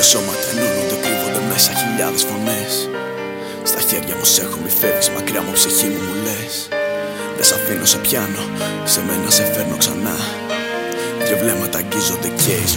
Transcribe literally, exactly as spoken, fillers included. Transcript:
σώματα ενώνονται, κρύβονται μέσα χιλιάδες φωνές. Στα χέρια μου σ' έχω, μη φεύγεις μακριά μου, ψυχή μου μου λες. Δεν σ' αφήνω, σε πιάνω, σε μένα σε φέρνω ξανά. Δυο βλέμματα αγγίζονται και η